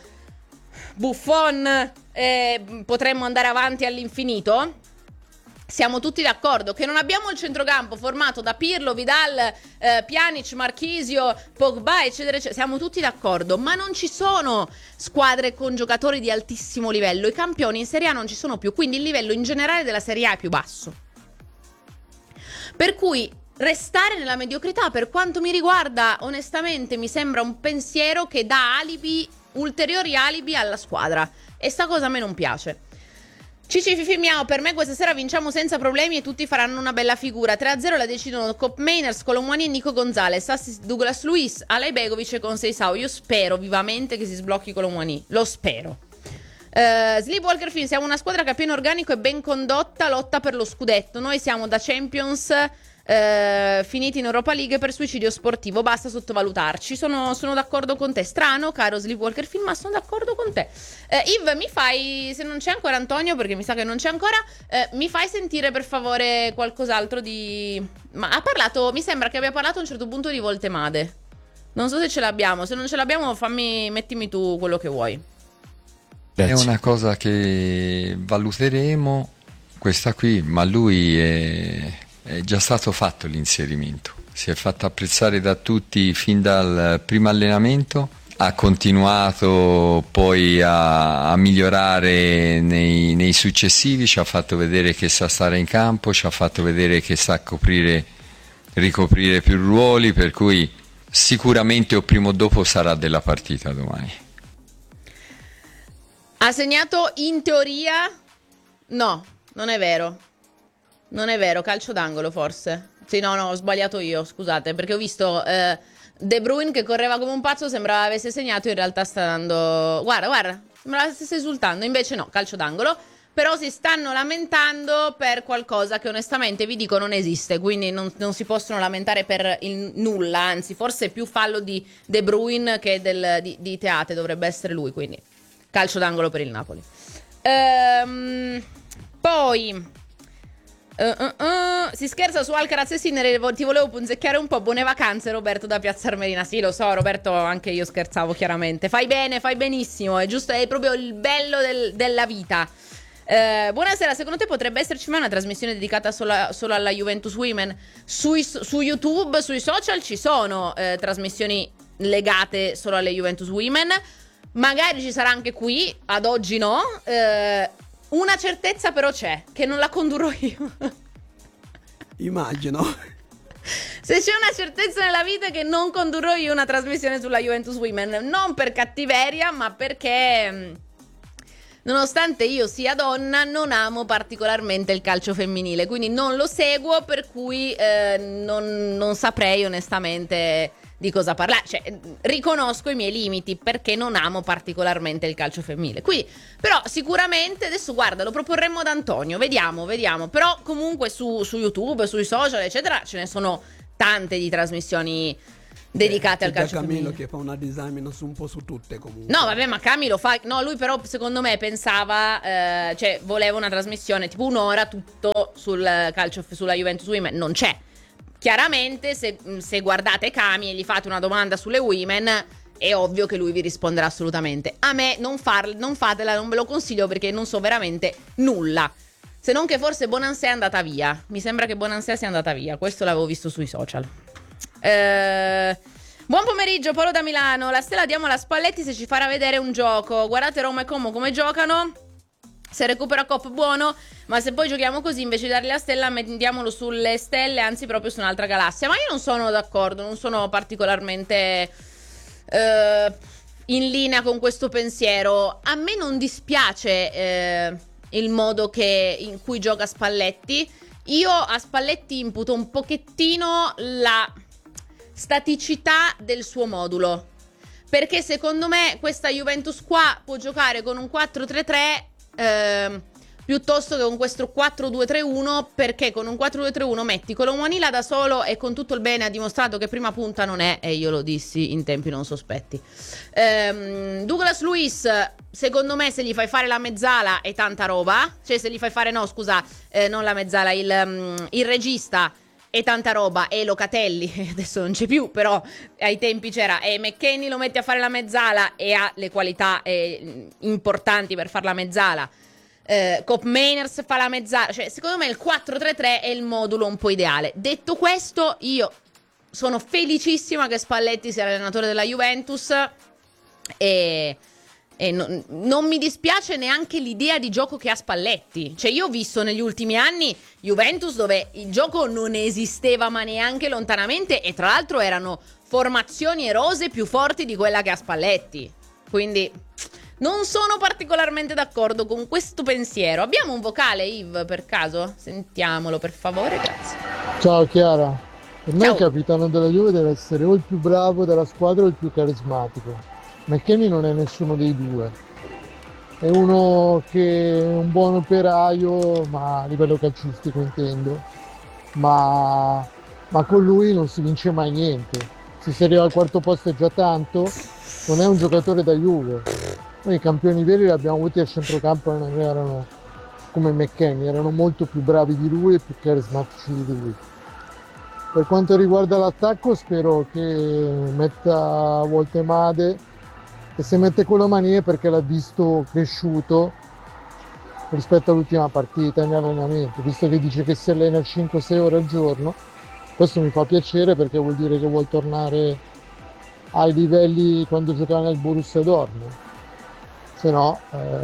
S1: Buffon, potremmo andare avanti all'infinito. Siamo tutti d'accordo che non abbiamo il centrocampo formato da Pirlo, Vidal, Pjanic, Marchisio, Pogba, eccetera, eccetera. Siamo tutti d'accordo, ma non ci sono squadre con giocatori di altissimo livello. I campioni in Serie A non ci sono più, quindi il livello in generale della Serie A è più basso. Per cui restare nella mediocrità, per quanto mi riguarda, onestamente mi sembra un pensiero che dà ulteriori alibi alla squadra. E sta cosa a me non piace. Cici Fifi Miao, per me questa sera vinciamo senza problemi e tutti faranno una bella figura. 3-0 la decidono Cop Mainers, Colomwani e Nico Gonzalez, assist Douglas Luiz, Alay Begovic e con Seisao. Io spero vivamente che si sblocchi Colomwani, lo spero. Sleepwalker Film, siamo una squadra che a pieno organico e ben condotta lotta per lo scudetto. Noi siamo da Champions finiti in Europa League per suicidio sportivo, basta sottovalutarci. Sono d'accordo con te. Strano, caro Sleepwalker Film, ma sono d'accordo con te. Yves, mi fai, se non c'è ancora Antonio, perché mi sa che non c'è ancora, mi fai sentire per favore qualcos'altro di... Ma ha parlato, mi sembra che abbia parlato a un certo punto di Voltemade. Non so se ce l'abbiamo, se non ce l'abbiamo mettimi tu quello che vuoi.
S3: È una cosa che valuteremo, questa qui, ma lui è già stato fatto l'inserimento, si è fatto apprezzare da tutti fin dal primo allenamento, ha continuato poi a migliorare nei successivi, ci ha fatto vedere che sa stare in campo, ci ha fatto vedere che sa ricoprire più ruoli, per cui sicuramente o prima o dopo sarà della partita domani.
S1: Ha segnato in teoria? No, non è vero. Non è vero, calcio d'angolo forse. Sì, no, ho sbagliato io, scusate, perché ho visto De Bruyne che correva come un pazzo, sembrava avesse segnato, in realtà sta dando... Guarda, sembrava stesse esultando, invece no, calcio d'angolo. Però si stanno lamentando per qualcosa che onestamente vi dico non esiste, quindi non si possono lamentare per il nulla, anzi forse più fallo di De Bruyne che di Teate dovrebbe essere lui, quindi calcio d'angolo per il Napoli. Poi... si scherza su Alcaraz e Sinner, ti volevo punzecchiare un po'. Buone vacanze Roberto da Piazza Armerina. Sì, lo so Roberto, anche io scherzavo chiaramente. Fai bene, fai benissimo, è giusto, è proprio il bello della vita. Buonasera, secondo te potrebbe esserci mai una trasmissione dedicata solo alla Juventus Women? Su YouTube, sui social ci sono trasmissioni legate solo alle Juventus Women. Magari ci sarà anche qui, ad oggi no. Una certezza però c'è, che non la condurrò io.
S2: Immagino.
S1: Se c'è una certezza nella vita è che non condurrò io una trasmissione sulla Juventus Women. Non per cattiveria, ma perché nonostante io sia donna non amo particolarmente il calcio femminile, quindi non lo seguo, per cui non saprei onestamente di cosa parlare. Cioè, riconosco i miei limiti perché non amo particolarmente il calcio femminile. Quindi, però sicuramente adesso guarda, lo proporremmo ad Antonio, vediamo. Però comunque su YouTube, sui social, eccetera, ce ne sono tante di trasmissioni dedicate al calcio
S2: Camillo
S1: femminile.
S2: che fa una disamina un po' su tutte comunque.
S1: No, vabbè, ma Camilo fa... No, lui però secondo me pensava, cioè voleva una trasmissione tipo un'ora tutto sul calcio, sulla Juventus Women. Non c'è. Chiaramente se guardate Cami e gli fate una domanda sulle Women, è ovvio che lui vi risponderà assolutamente. A me non fatela, non ve lo consiglio perché non so veramente nulla. Se non che forse Bonansè è andata via. Mi sembra che Bonansè sia andata via. Questo l'avevo visto sui social. Buon pomeriggio, Paolo da Milano. La stella diamo alla Spalletti se ci farà vedere un gioco. Guardate Roma e Como come giocano. Se recupera Cop buono, ma se poi giochiamo così invece di dargli la stella mettiamolo sulle stelle, anzi proprio su un'altra galassia. Ma io non sono d'accordo, non sono particolarmente in linea con questo pensiero. A me non dispiace il modo in cui gioca Spalletti. Io a Spalletti imputo un pochettino la staticità del suo modulo, perché secondo me questa Juventus qua può giocare con un 4-3-3 piuttosto che con questo 4-2-3-1, perché con un 4-2-3-1 metti Colomboani da solo e con tutto il bene ha dimostrato che prima punta non è, e io lo dissi in tempi non sospetti. Douglas Luiz secondo me se gli fai fare la mezzala è tanta roba, cioè se gli fai fare non la mezzala, il regista è tanta roba, e Locatelli adesso non c'è più, però ai tempi c'era, e McKennie lo metti a fare la mezzala e ha le qualità importanti per fare la mezzala. Cop Mainers fa la mezzala, cioè secondo me il 4-3-3 è il modulo un po' ideale. Detto questo, io sono felicissima che Spalletti sia l'allenatore della Juventus e non mi dispiace neanche l'idea di gioco che ha Spalletti. Cioè io ho visto negli ultimi anni Juventus dove il gioco non esisteva ma neanche lontanamente, e tra l'altro erano formazioni erose più forti di quella che ha Spalletti. Quindi non sono particolarmente d'accordo con questo pensiero. Abbiamo un vocale, Yves, per caso? Sentiamolo, per favore, grazie.
S12: Ciao Chiara, per me il capitano della Juve deve essere o il più bravo della squadra o il più carismatico. McKennie non è nessuno dei due. È uno che è un buon operaio, ma a livello calcistico intendo. Ma con lui non si vince mai niente. Se si arriva al quarto posto è già tanto. Non è un giocatore da Juve. Noi i campioni veri li abbiamo avuti al centrocampo, non erano come McKennie, erano molto più bravi di lui e più carismatici di lui. Per quanto riguarda l'attacco, spero che metta Woltemade, e se mette Colomani è perché l'ha visto cresciuto rispetto all'ultima partita in allenamento, visto che dice che si allena 5-6 ore al giorno. Questo mi fa piacere perché vuol dire che vuol tornare ai livelli quando giocava nel Borussia Dortmund. Se no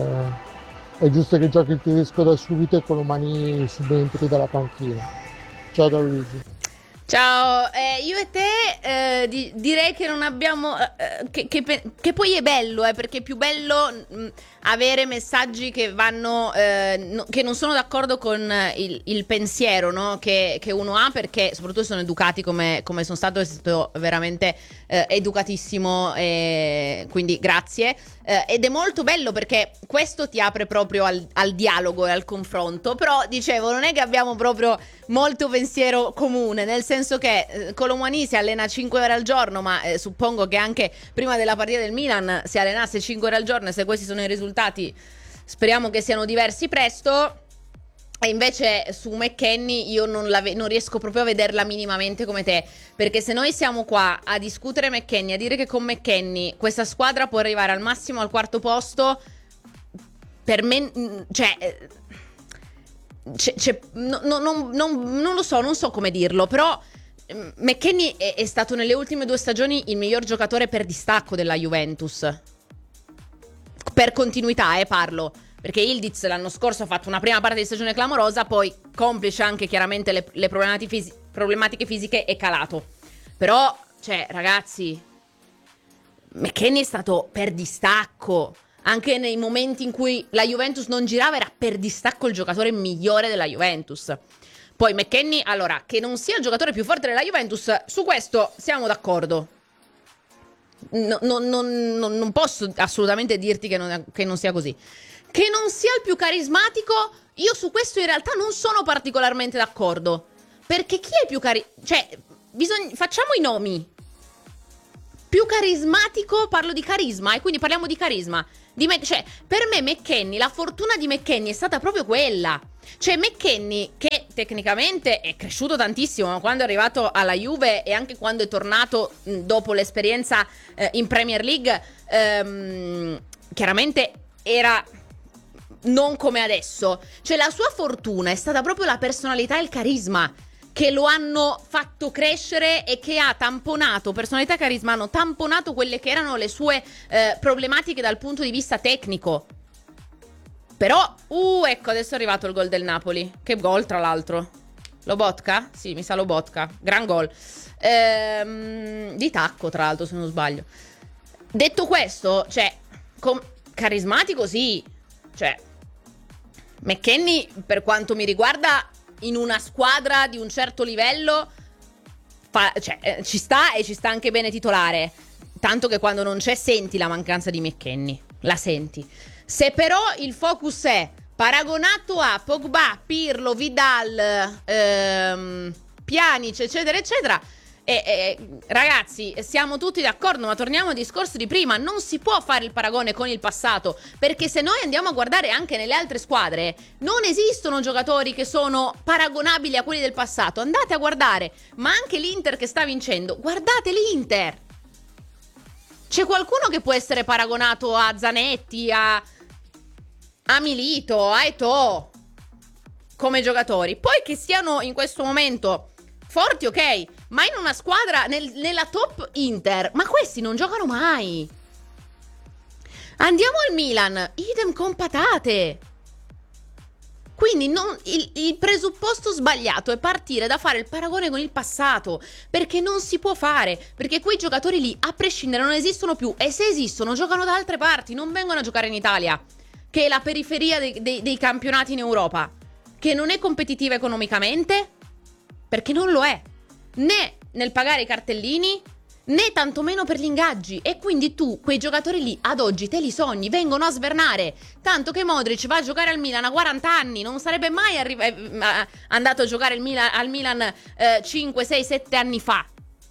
S12: è giusto che giochi il tedesco da subito e Colomani subentri dalla panchina. Ciao da Luigi.
S1: Ciao, io e te direi che non abbiamo che poi è bello, perché è più bello avere messaggi che vanno che non sono d'accordo con il pensiero, no? che uno ha, perché soprattutto sono educati come sono stato, è stato veramente educatissimo, quindi grazie. Ed è molto bello perché questo ti apre proprio al dialogo e al confronto. Però dicevo, non è che abbiamo proprio molto pensiero comune, nel senso che Colomani si allena 5 ore al giorno, ma suppongo che anche prima della partita del Milan si allenasse 5 ore al giorno, e se questi sono i risultati speriamo che siano diversi presto. E invece su McKennie io non riesco proprio a vederla minimamente come te, perché se noi siamo qua a discutere McKennie, a dire che con McKennie questa squadra può arrivare al massimo al quarto posto, per me non lo so, non so come dirlo, però McKennie è stato nelle ultime 2 stagioni il miglior giocatore per distacco della Juventus, per continuità parlo. Perché Ildiz l'anno scorso ha fatto una prima parte di stagione clamorosa, poi complice anche chiaramente le problematiche fisiche è calato. Però, cioè, ragazzi, McKennie è stato per distacco. Anche nei momenti in cui la Juventus non girava era per distacco il giocatore migliore della Juventus. Poi McKennie, allora, che non sia il giocatore più forte della Juventus, su questo siamo d'accordo. Non posso assolutamente dirti che non sia così. Che non sia il più carismatico, io su questo in realtà non sono particolarmente d'accordo. Perché chi è più facciamo i nomi. Più carismatico, parlo di carisma, e quindi parliamo di carisma. Per me McKennie, la fortuna di McKennie è stata proprio quella. Cioè McKennie, che tecnicamente è cresciuto tantissimo, ma quando è arrivato alla Juve e anche quando è tornato dopo l'esperienza in Premier League, chiaramente era non come adesso. Cioè la sua fortuna è stata proprio la personalità e il carisma che lo hanno fatto crescere e che ha tamponato, personalità e carisma hanno tamponato quelle che erano le sue problematiche dal punto di vista tecnico. Però, ecco, adesso è arrivato il gol del Napoli. Che gol, tra l'altro. Lobotka? Sì, mi sa Lobotka. Gran gol. Di tacco, tra l'altro, se non sbaglio. Detto questo, cioè, carismatico sì. Cioè, McKennie, per quanto mi riguarda, in una squadra di un certo livello ci sta, e ci sta anche bene titolare. Tanto che quando non c'è senti la mancanza di McKennie. La senti. Se però il focus è paragonato a Pogba, Pirlo, Vidal, Pjanic, eccetera, eccetera, ragazzi, siamo tutti d'accordo, ma torniamo al discorso di prima. Non si può fare il paragone con il passato, perché se noi andiamo a guardare anche nelle altre squadre, non esistono giocatori che sono paragonabili a quelli del passato. Andate a guardare, ma anche l'Inter che sta vincendo, guardate l'Inter. C'è qualcuno che può essere paragonato a Zanetti, a Milito, a Eto'o come giocatori? Poi che siano in questo momento forti, ok, ma in una squadra nella top Inter, ma questi non giocano mai. Andiamo al Milan, idem con patate. Quindi il presupposto sbagliato è partire da fare il paragone con il passato, perché non si può fare, perché quei giocatori lì a prescindere non esistono più, e se esistono giocano da altre parti, non vengono a giocare in Italia, che è la periferia dei campionati in Europa, che non è competitiva economicamente, perché non lo è, né nel pagare i cartellini, né tantomeno per gli ingaggi. E quindi tu quei giocatori lì ad oggi te li sogni, vengono a svernare, tanto che Modric va a giocare al Milan a 40 anni, non sarebbe mai andato a giocare al Milan 5, 6, 7 anni fa.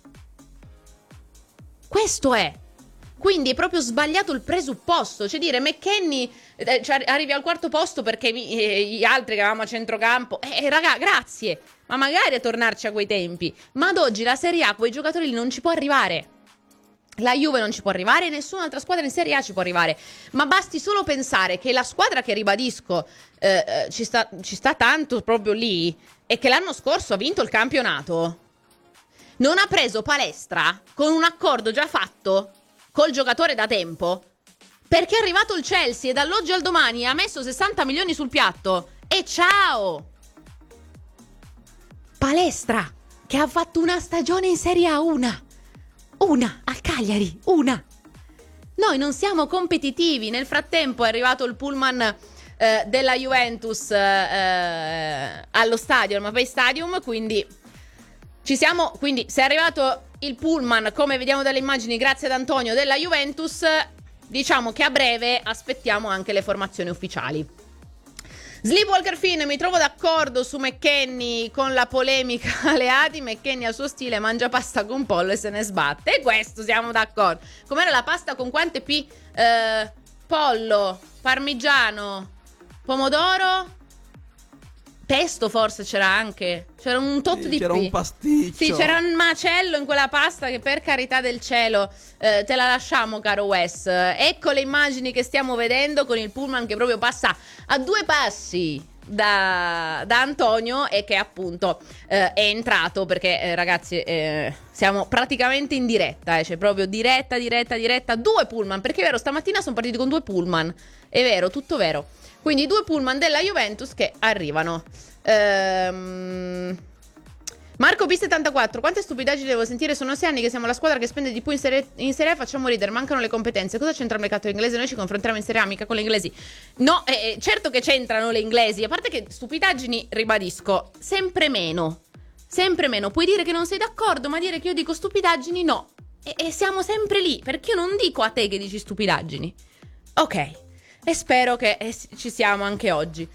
S1: Questo è. Quindi è proprio sbagliato il presupposto. Cioè dire McKennie arrivi al quarto posto perché gli altri che avevamo a centrocampo, raga, grazie, ma magari a tornarci a quei tempi. Ma ad oggi la Serie A quei giocatori lì non ci può arrivare. La Juve non ci può arrivare, nessun'altra squadra in Serie A ci può arrivare. Ma basti solo pensare che la squadra che, ribadisco, ci sta tanto proprio lì, e che l'anno scorso ha vinto il campionato, non ha preso palestra con un accordo già fatto col giocatore da tempo, perché è arrivato il Chelsea e dall'oggi al domani ha messo 60 milioni sul piatto e ciao. Palestra che ha fatto una stagione in Serie A, una al Cagliari, una. Noi non siamo competitivi. Nel frattempo è arrivato il pullman della Juventus allo stadio, al Mapei Stadium, quindi quindi se è arrivato il pullman, come vediamo dalle immagini, grazie ad Antonio, della Juventus, diciamo che a breve aspettiamo anche le formazioni ufficiali. Sleepwalker Finn, mi trovo d'accordo su McKennie con la polemica Aleati. McKennie al suo stile mangia pasta con pollo e se ne sbatte, e questo siamo d'accordo. Com'era la pasta con quante P? Pollo, parmigiano, pomodoro, pesto forse c'era anche. C'era un tot di
S2: c'era un pasticcio.
S1: Sì, c'era un macello in quella pasta che, per carità del cielo, te la lasciamo, caro Wes. Ecco le immagini che stiamo vedendo con il pullman che proprio passa a 2 passi da Antonio, e che appunto è entrato perché ragazzi siamo praticamente in diretta, cioè proprio diretta, 2 pullman, perché è vero, stamattina sono partiti con 2 pullman, è vero, tutto vero. Quindi 2 pullman della Juventus che arrivano. Marco B74, quante stupidaggini devo sentire? Sono 6 anni che siamo la squadra che spende di più in Serie A, facciamo ridere, mancano le competenze. Cosa c'entra il mercato inglese? Noi ci confrontiamo in Serie A mica con le inglesi. No, certo che c'entrano le inglesi, a parte che stupidaggini, ribadisco, sempre meno. Puoi dire che non sei d'accordo, ma dire che io dico stupidaggini no. E siamo sempre lì, perché io non dico a te che dici stupidaggini. Ok, e spero che ci siamo anche oggi.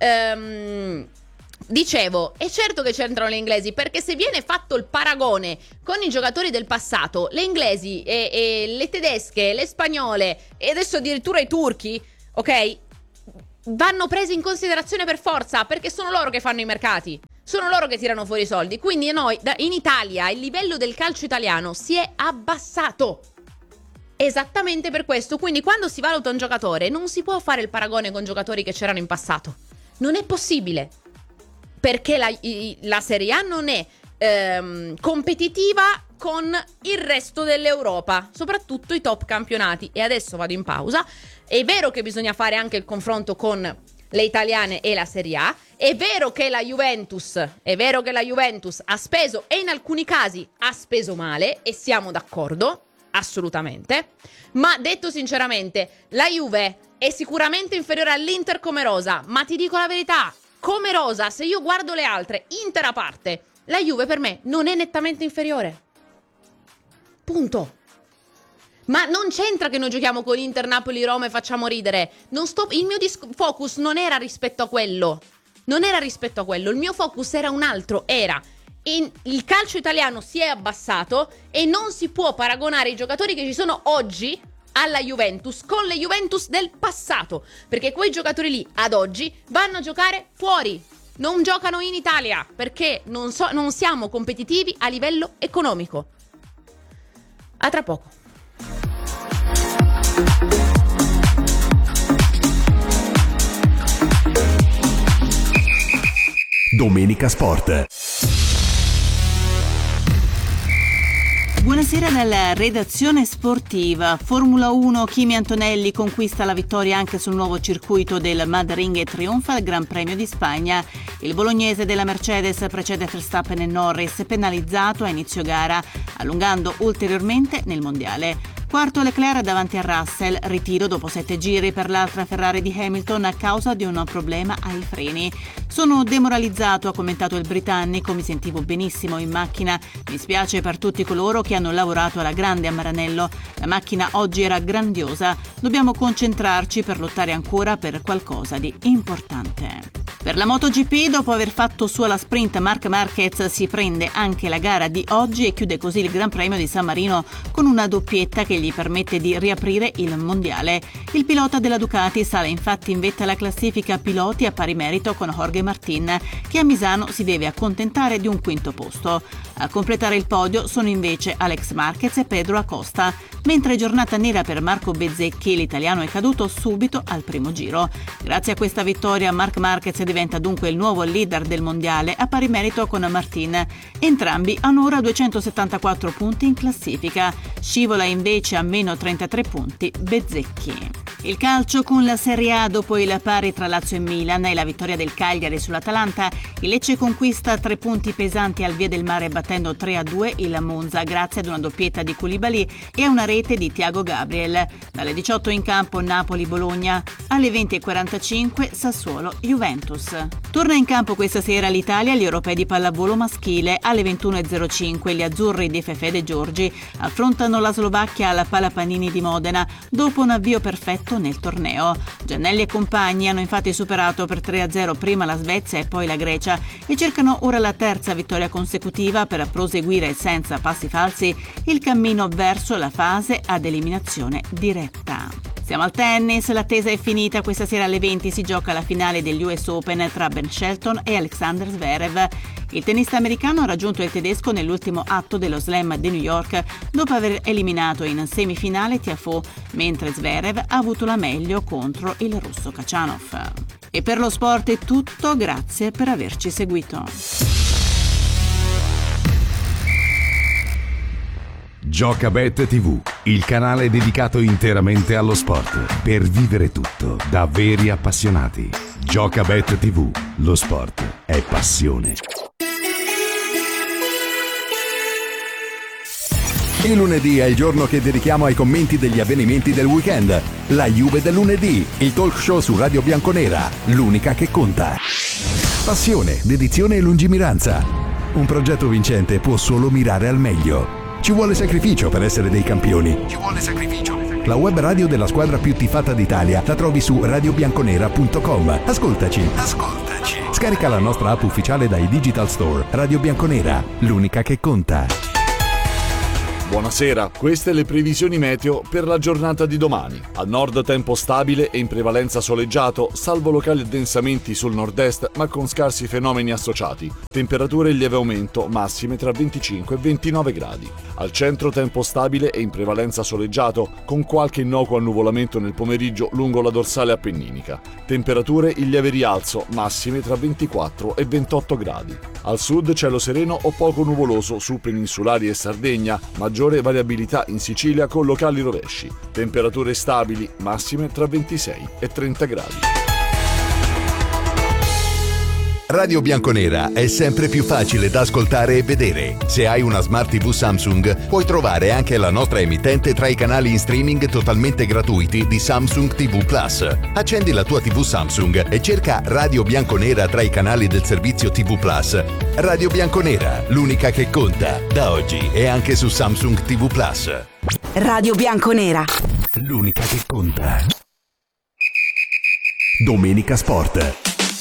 S1: Dicevo, è certo che c'entrano le inglesi, perché se viene fatto il paragone con i giocatori del passato, le inglesi e le tedesche, le spagnole e adesso addirittura i turchi, ok, vanno presi in considerazione per forza, perché sono loro che fanno i mercati, sono loro che tirano fuori i soldi. Quindi noi in Italia il livello del calcio italiano si è abbassato esattamente per questo. Quindi quando si valuta un giocatore non si può fare il paragone con giocatori che c'erano in passato, non è possibile, perché la Serie A non è competitiva con il resto dell'Europa, soprattutto i top campionati. E adesso vado in pausa. È vero che bisogna fare anche il confronto con le italiane e la Serie A. È vero che la Juventus ha speso, e in alcuni casi ha speso male, e siamo d'accordo, assolutamente. Ma detto sinceramente, la Juve è sicuramente inferiore all'Inter come rosa, ma ti dico la verità, come rosa, se io guardo le altre, Inter a parte, la Juve per me non è nettamente inferiore. Punto. Ma non c'entra che noi giochiamo con Inter, Napoli, Roma e facciamo ridere. Il mio focus non era rispetto a quello. Il mio focus era un altro. Il calcio italiano si è abbassato e non si può paragonare i giocatori che ci sono oggi alla Juventus con le Juventus del passato, perché quei giocatori lì ad oggi vanno a giocare fuori, non giocano in Italia, perché non siamo competitivi a livello economico. A tra poco.
S5: Domenica Sport.
S7: Buonasera dalla redazione sportiva. Formula 1, Kimi Antonelli conquista la vittoria anche sul nuovo circuito del Madrid e trionfa al Gran Premio di Spagna. Il bolognese della Mercedes precede Verstappen e Norris, penalizzato a inizio gara, allungando ulteriormente nel mondiale. Quarto Leclerc davanti a Russell, ritiro dopo 7 giri per l'altra Ferrari di Hamilton a causa di un problema ai freni. Sono demoralizzato, ha commentato il britannico, mi sentivo benissimo in macchina, mi spiace per tutti coloro che hanno lavorato alla grande a Maranello, la macchina oggi era grandiosa, dobbiamo concentrarci per lottare ancora per qualcosa di importante. Per la MotoGP, dopo aver fatto sua la sprint, Marc Marquez si prende anche la gara di oggi e chiude così il Gran Premio di San Marino con una doppietta che gli permette di riaprire il mondiale. Il pilota della Ducati sale infatti in vetta alla classifica piloti a pari merito con Jorge Martin, che a Misano si deve accontentare di un quinto posto. A completare il podio sono invece Alex Marquez e Pedro Acosta, mentre giornata nera per Marco Bezzecchi, l'italiano è caduto subito al primo giro. Grazie a questa vittoria Marc Marquez diventa dunque il nuovo leader del mondiale a pari merito con Martin. Entrambi hanno ora 274 punti in classifica. Scivola invece a meno 33 punti Bezzecchi. Il calcio con la Serie A dopo il pari tra Lazio e Milan e la vittoria del Cagliari sull'Atalanta. Il Lecce conquista 3 punti pesanti al Via del Mare battendo 3-2 il Monza grazie ad una doppietta di Koulibaly e a una rete di Thiago Gabriel. Dalle 18 in campo Napoli-Bologna, alle 20:45 Sassuolo-Juventus. Torna in campo questa sera l'Italia agli europei di pallavolo maschile. Alle 21:05 gli azzurri di Fefè De Giorgi affrontano la Slovacchia alla Palapanini di Modena dopo un avvio perfetto nel torneo. Giannelli e compagni hanno infatti superato per 3-0 prima la Svezia e poi la Grecia e cercano ora la terza vittoria consecutiva per proseguire senza passi falsi il cammino verso la fase ad eliminazione diretta. Siamo al tennis, l'attesa è finita, questa sera alle 20 si gioca la finale degli US Open tra Ben Shelton e Alexander Zverev. Il tennista americano ha raggiunto il tedesco nell'ultimo atto dello Slam di New York dopo aver eliminato in semifinale Tiafoe, mentre Zverev ha avuto la meglio contro il russo Khachanov. E per lo sport è tutto, grazie per averci seguito.
S10: Giocabet TV, il canale dedicato interamente allo sport, per vivere tutto da veri appassionati. Giocabet TV, lo sport è passione.
S5: Il lunedì è il giorno che dedichiamo ai commenti degli avvenimenti del weekend. La Juve del lunedì, il talk show su Radio Bianconera, l'unica che conta. Passione, dedizione e lungimiranza. Un progetto vincente può solo mirare al meglio. Ci vuole sacrificio per essere dei campioni. La web radio della squadra più tifata d'Italia la trovi su radiobianconera.com. Ascoltaci. Scarica la nostra app ufficiale dai Digital Store. Radio Bianconera, l'unica che conta.
S13: Buonasera, queste le previsioni meteo per la giornata di domani. Al nord tempo stabile e in prevalenza soleggiato, salvo locali addensamenti sul nord-est ma con scarsi fenomeni associati. Temperature in lieve aumento, massime tra 25 e 29 gradi. Al centro tempo stabile e in prevalenza soleggiato, con qualche innocuo annuvolamento nel pomeriggio lungo la dorsale appenninica. Temperature in lieve rialzo, massime tra 24 e 28 gradi. Al sud cielo sereno o poco nuvoloso su peninsulari e Sardegna, maggiore variabilità in Sicilia con locali rovesci. Temperature stabili, massime tra 26 e 30 gradi.
S5: Radio Bianconera è sempre più facile da ascoltare e vedere. Se hai una Smart TV Samsung, puoi trovare anche la nostra emittente tra i canali in streaming totalmente gratuiti di Samsung TV Plus. Accendi la tua TV Samsung e cerca Radio Bianconera tra i canali del servizio TV Plus. Radio Bianconera, l'unica che conta. Da oggi è anche su Samsung TV Plus.
S6: Radio Bianconera,
S5: l'unica che conta. Domenica Sport.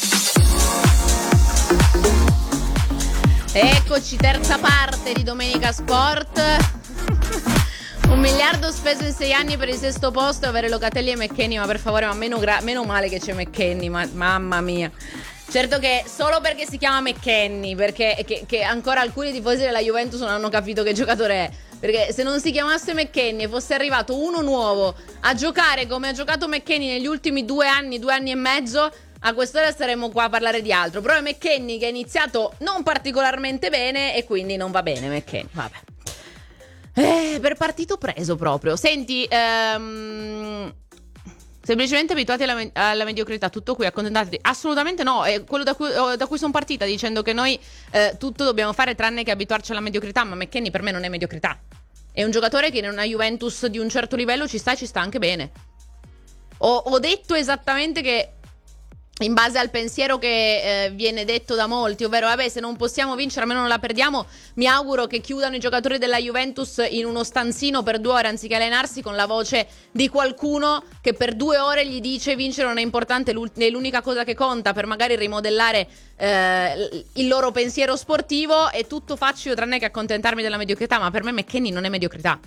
S1: Eccoci, terza parte di Domenica Sport. 1 miliardo speso in 6 anni per il sesto posto, avere Locatelli e McKennie, ma per favore, ma meno male che c'è McKennie, mamma mia. Certo che solo perché si chiama McKennie, perché che ancora alcuni tifosi della Juventus non hanno capito che giocatore è. Perché se non si chiamasse McKennie e fosse arrivato uno nuovo a giocare come ha giocato McKennie negli ultimi 2 anni e mezzo, a quest'ora saremmo qua a parlare di altro. Però è McKennie che ha iniziato non particolarmente bene e quindi non va bene McKennie, vabbè. Per partito preso proprio. Senti, semplicemente abituati alla mediocrità, tutto qui, accontentati? Assolutamente no, è quello da cui sono partita, dicendo che noi tutto dobbiamo fare tranne che abituarci alla mediocrità. Ma McKennie per me non è mediocrità, è un giocatore che in una Juventus di un certo livello ci sta anche bene. Ho detto esattamente che, in base al pensiero che viene detto da molti, ovvero vabbè, se non possiamo vincere almeno non la perdiamo, mi auguro che chiudano i giocatori della Juventus in uno stanzino per 2 ore anziché allenarsi, con la voce di qualcuno che per 2 ore gli dice vincere non è importante, è l'unica cosa che conta, per magari rimodellare il loro pensiero sportivo. E tutto faccio io tranne che accontentarmi della mediocrità, ma per me McKennie non è mediocrità.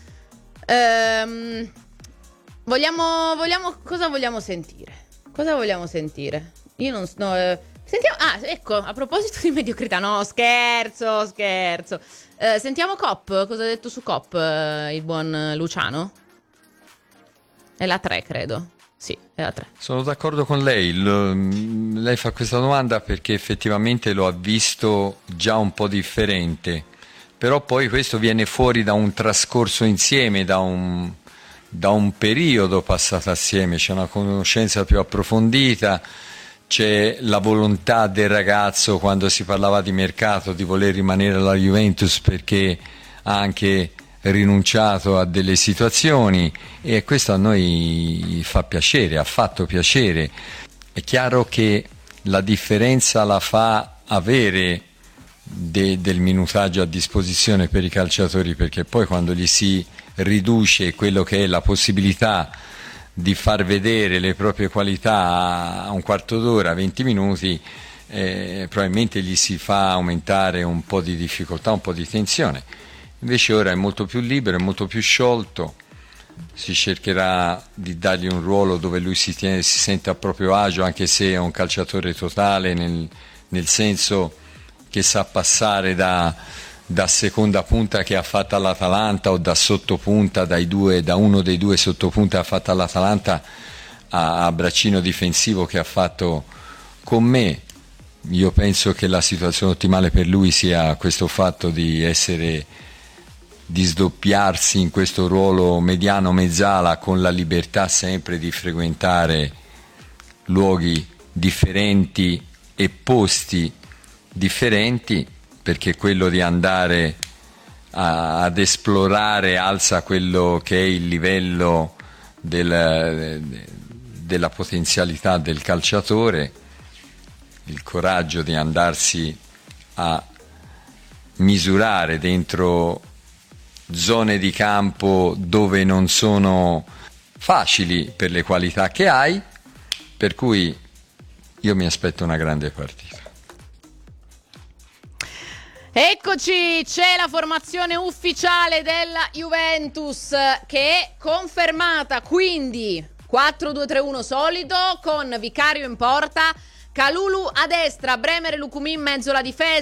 S1: Cosa vogliamo sentire? Cosa vogliamo sentire? Io non so. Sentiamo. Ah, ecco, a proposito di mediocrità. No, scherzo. Sentiamo Cop. Cosa ha detto su Cop il buon Luciano? È la 3, credo. Sì, è la 3.
S3: Sono d'accordo con lei. Lei fa questa domanda perché effettivamente lo ha visto già un po' differente. Però poi questo viene fuori da un trascorso insieme, da un periodo passato assieme. C'è una conoscenza più approfondita, c'è la volontà del ragazzo, quando si parlava di mercato, di voler rimanere alla Juventus perché ha anche rinunciato a delle situazioni, e questo a noi fa piacere, ha fatto piacere. È chiaro che la differenza la fa avere del minutaggio a disposizione per i calciatori, perché poi quando gli si riduce quello che è la possibilità di far vedere le proprie qualità a un quarto d'ora, 20 minuti, probabilmente gli si fa aumentare un po' di difficoltà, un po' di tensione. Invece ora è molto più libero, è molto più sciolto, si cercherà di dargli un ruolo dove lui si sente a proprio agio, anche se è un calciatore totale nel senso che sa passare da seconda punta che ha fatto all'Atalanta, o da sottopunta, da uno dei 2 sottopunta che ha fatto all'Atalanta, a braccino difensivo che ha fatto con me. Io penso che la situazione ottimale per lui sia questo fatto di sdoppiarsi in questo ruolo mediano mezzala, con la libertà sempre di frequentare luoghi differenti e posti differenti, perché quello di andare ad esplorare alza quello che è il livello della potenzialità del calciatore, il coraggio di andarsi a misurare dentro zone di campo dove non sono facili per le qualità che hai, per cui io mi aspetto una grande partita.
S1: Eccoci, c'è la formazione ufficiale della Juventus che è confermata, quindi 4-2-3-1 solito con Vicario in porta, Kalulu a destra, Bremer e Lukumi in mezzo alla difesa.